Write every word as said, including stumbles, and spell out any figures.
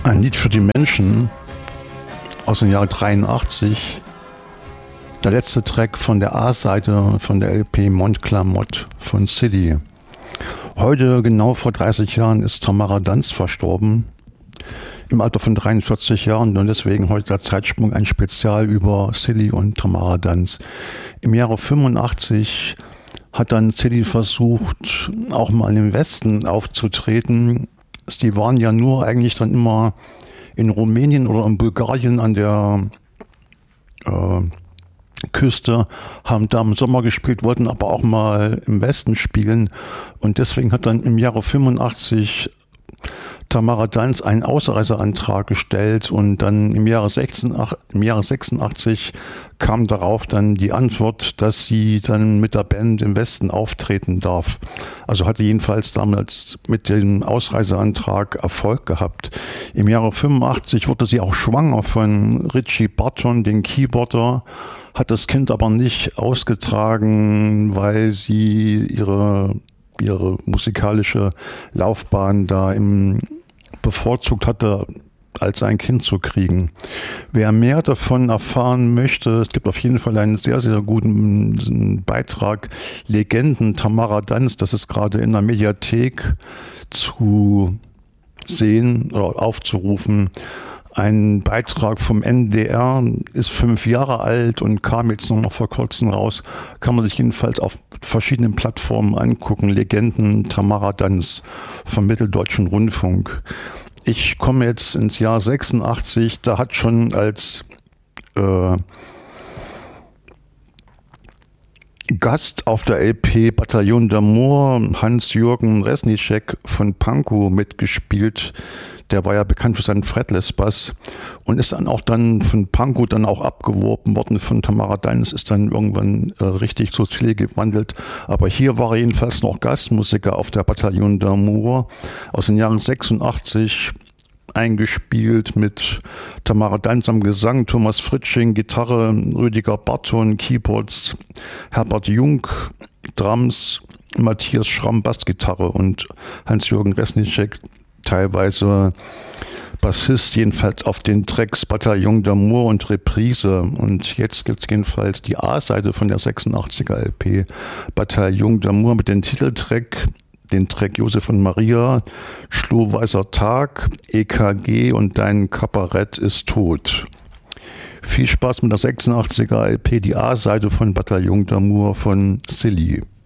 Ein Lied für die Menschen aus dem Jahr dreiundachtzig. Der letzte Track von der A-Seite von der L P Montclair-Mott von Silly. Heute, genau vor dreißig Jahren, ist Tamara Danz verstorben. Im Alter von dreiundvierzig Jahren, und deswegen heute der Zeitsprung ein Spezial über Silly und Tamara Danz. Im Jahre fünfundachtzig hat dann Silly versucht, auch mal im Westen aufzutreten. Die waren ja nur eigentlich dann immer in Rumänien oder in Bulgarien an der äh, Küste, haben da im Sommer gespielt, wollten aber auch mal im Westen spielen. Und deswegen hat dann im Jahre fünfundachtzig Tamara Danz einen Ausreiseantrag gestellt und dann im Jahre sechsundachtzig, im Jahre sechsundachtzig kam darauf dann die Antwort, dass sie dann mit der Band im Westen auftreten darf. Also hatte jedenfalls damals mit dem Ausreiseantrag Erfolg gehabt. Im Jahre fünfundachtzig wurde sie auch schwanger von Richie Barton, den Keyboarder, hat das Kind aber nicht ausgetragen, weil sie ihre ihre musikalische Laufbahn da im bevorzugt hatte, als ein Kind zu kriegen. Wer mehr davon erfahren möchte, es gibt auf jeden Fall einen sehr, sehr guten Beitrag, Legenden Tamara Danz, das ist gerade in der Mediathek zu sehen oder aufzurufen. Ein Beitrag vom N D R, ist fünf Jahre alt und kam jetzt noch mal vor kurzem raus. Kann man sich jedenfalls auf verschiedenen Plattformen angucken. Legenden Tamara Danz vom Mitteldeutschen Rundfunk. Ich komme jetzt ins Jahr sechsundachtzig. Da hat schon als äh, Gast auf der L P Bataillon d'Amour Hans-Jürgen Resnicek von Pankow mitgespielt. Der war ja bekannt für seinen Fretless-Bass und ist dann auch dann von Pankow dann auch abgeworben worden von Tamara Danz, ist dann irgendwann äh, richtig zur Silly gewandelt. Aber hier war er jedenfalls noch Gastmusiker auf der Bataillon d'Amour aus den Jahren sechsundachtzig, eingespielt mit Tamara Danz am Gesang, Thomas Fritsching, Gitarre, Rüdiger Barton, Keyboards, Herbert Jung, Drums, Matthias Schramm, Bassgitarre und Hans-Jürgen Resnicek, teilweise Bassist, jedenfalls auf den Tracks Bataillon d'Amour und Reprise. Und jetzt gibt es jedenfalls die A-Seite von der sechsundachtziger L P Bataillon d'Amour mit dem Titeltrack, den Track Josef und Maria, Schlohweißer Tag, E K G und Dein Kabarett ist tot. Viel Spaß mit der sechsundachtziger L P, die A-Seite von Bataillon d'Amour von Silly.